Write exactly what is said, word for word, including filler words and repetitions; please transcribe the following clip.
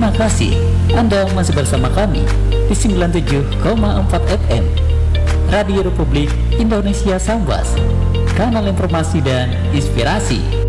Terima kasih Anda masih bersama kami di sembilan puluh tujuh koma empat F M Radio Republik Indonesia Sambas, kanal informasi dan inspirasi.